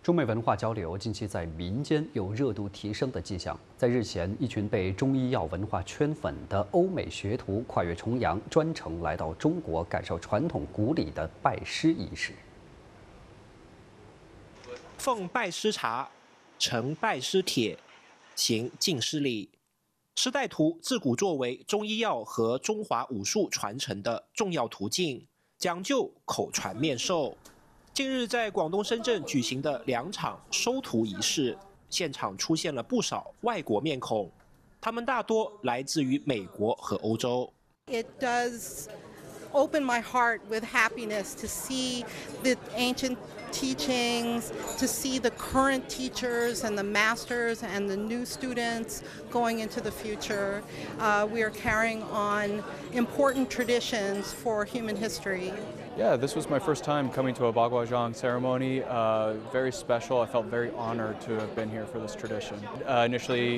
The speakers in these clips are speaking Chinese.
中美文化交流近期在民间有热度提升的迹象。在日前，一群被中医药文化圈粉的欧美学徒跨越重洋，专程来到中国感受传统古礼的拜师仪式。 奉拜师茶，呈拜师帖，行敬师礼。师带徒自古作为中医药和中华武术传承的重要途径，讲究口传面授。近日在广东深圳举行的2场收徒仪式，现场出现了不少外国面孔，他们大多来自于美国和欧洲。 It does open my heart with happiness to see the ancient teachings, to see the current teachers and the masters and the new students going into the future. We are carrying on important traditions for human history. Yeah, this was my first time coming to a Baguazhang ceremony. Very special. I felt very honored to have been here for this tradition. Initially,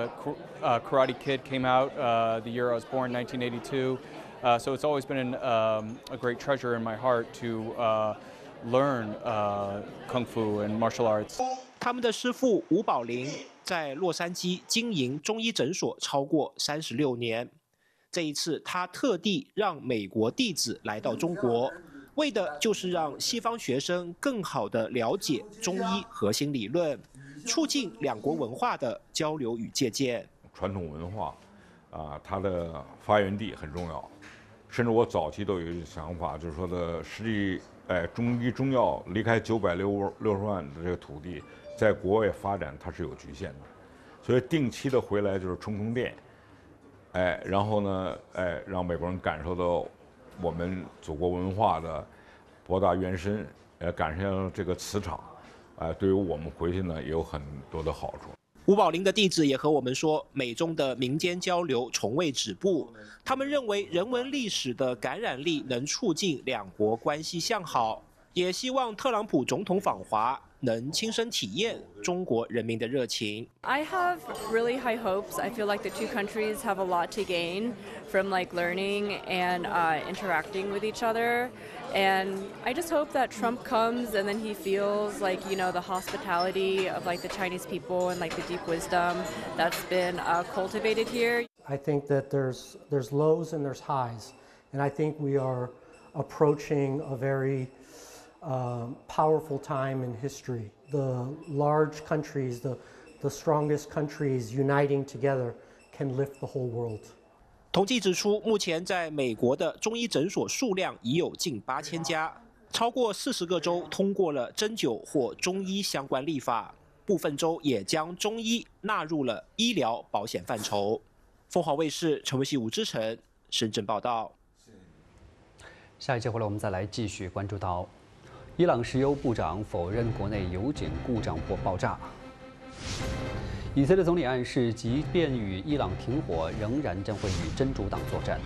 Karate Kid came out the year I was born, 1982. So it's always been a great treasure in my heart to learn Kung Fu and martial arts. 他们的师父吴宝林在洛杉矶经营中医诊所超过36年。这一次，他特地让美国弟子来到中国，为的就是让西方学生更好地了解中医核心理论，促进两国文化的交流与借鉴。 传统文化，它的发源地很重要。甚至我早期都有一种想法，就是说的实际，中医中药离开960万的这个土地，在国外发展它是有局限的，所以定期的回来就是充电。然后呢，让美国人感受到我们祖国文化的博大渊深，感受到这个磁场，对于我们回去呢也有很多的好处。 吴宝林的弟子也和我们说，美中的民间交流从未止步，他们认为人文历史的感染力能促进两国关系向好，也希望特朗普总统访华能亲身体验中国人民的热情。 I have really high hopes. I feel like the two countries have a lot to gain from learning and interacting with each other. And I just hope that Trump comes and then he feels the hospitality of the Chinese people and the deep wisdom that's been cultivated here. I think that there's lows and there's highs, and I think we are approaching a very powerful time in history. The large countries, the strongest countries uniting together can lift the whole world. 统计指出，目前在美国的中医诊所数量已有近8000家，超过40个州通过了针灸或中医相关立法，部分州也将中医纳入了医疗保险范畴。凤凰卫视陈维熙、吴之成深圳报道。 下一节回来，我们再来继续关注到，伊朗石油部长否认国内油井故障或爆炸。以色列总理暗示，即便与伊朗停火，仍然将会与真主党作战。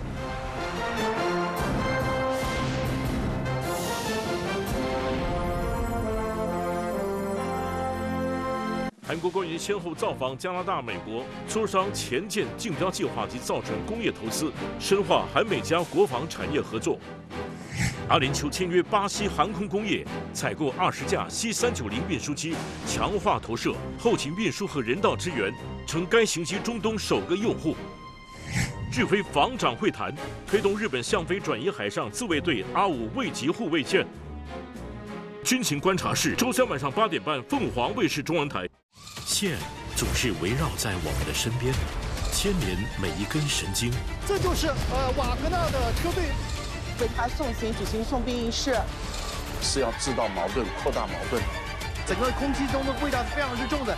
韩国官员先后造访加拿大、美国，磋商前舰竞标计划及造船工业投资，深化韩美加国防产业合作。阿联酋签约巴西航空工业，采购20架C390运输机，强化投射、后勤运输和人道支援，成该型机中东首个用户。日菲防长会谈，推动日本向非转移海上自卫队R5卫级护卫舰。军情观察室，周三晚上8点半，凤凰卫视中文台。线总是围绕在我们的身边，牵连每一根神经。 这就是瓦格纳的车队。 为他送行举行送殡仪式， 是要制造矛盾、扩大矛盾。 整个空气中的味道是非常之重的。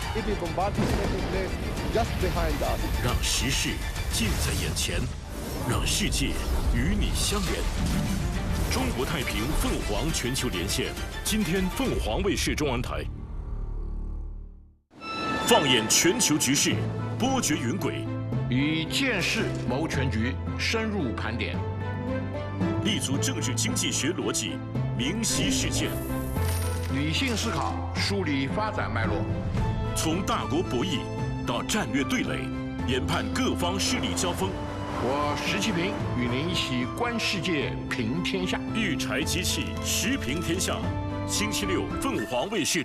让时事近在眼前，让世界与你相连。中国太平凤凰全球连线，今天凤凰卫视中文台。放眼全球局势，波谲云诡， 以见识谋全局，深入盘点。 立足政治经济学逻辑，明晰事件， 理性思考，梳理发展脉络， 从大国博弈到战略对垒，研判各方势力交锋。 我石其平与您一起观世界，评天下。 育才机器，时评天下。星期六，凤凰卫视。